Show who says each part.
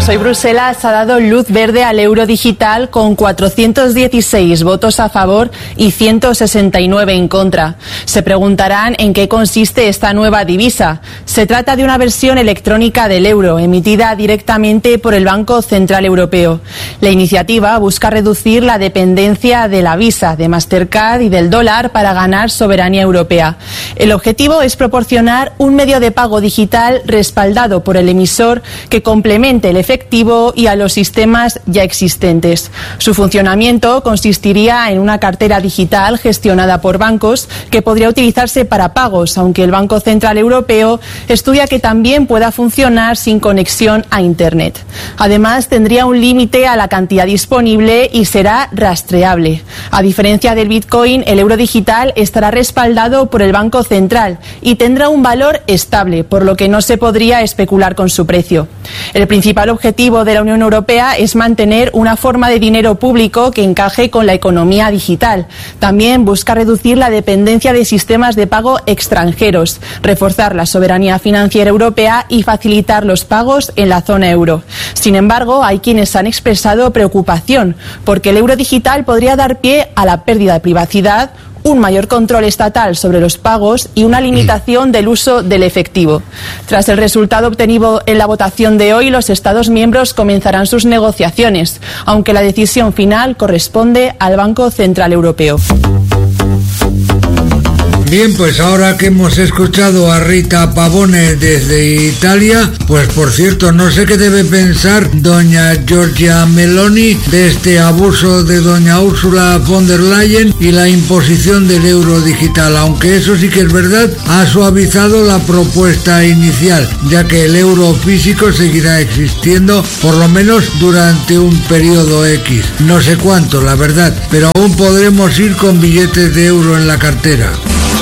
Speaker 1: Hoy Bruselas ha dado luz verde al euro digital con 416 votos a favor y 169 en contra. Se preguntarán en qué consiste esta nueva divisa. Se trata de una versión electrónica del euro, emitida directamente por el Banco Central Europeo. La iniciativa busca reducir la dependencia de la Visa, de Mastercard y del dólar para ganar soberanía europea. El objetivo es proporcionar un medio de pago digital respaldado por el emisor que complemente el efectivo y a los sistemas ya existentes. Su funcionamiento consistiría en una cartera digital gestionada por bancos que podría utilizarse para pagos, aunque el Banco Central Europeo estudia que también pueda funcionar sin conexión a Internet. Además, tendría un límite a la cantidad disponible y será rastreable. A diferencia del Bitcoin, el euro digital estará respaldado por el Banco Central y tendrá un valor estable, por lo que no se podría especular con su precio. El principal objetivo de la Unión Europea es mantener una forma de dinero público que encaje con la economía digital. También busca reducir la dependencia de sistemas de pago extranjeros, reforzar la soberanía financiera europea y facilitar los pagos en la zona euro. Sin embargo, hay quienes han expresado preocupación porque el euro digital podría dar pie a la pérdida de privacidad, un mayor control estatal sobre los pagos y una limitación del uso del efectivo. Tras el resultado obtenido en la votación de hoy, los Estados miembros comenzarán sus negociaciones, aunque la decisión final corresponde al Banco Central Europeo.
Speaker 2: Bien, pues ahora que hemos escuchado a Rita Pavone desde Italia, pues por cierto, no sé qué debe pensar doña Giorgia Meloni de este abuso de doña Ursula von der Leyen y la imposición del euro digital, aunque eso sí que es verdad, ha suavizado la propuesta inicial, ya que el euro físico seguirá existiendo por lo menos durante un periodo X. No sé cuánto, la verdad, pero aún podremos ir con billetes de euro en la cartera.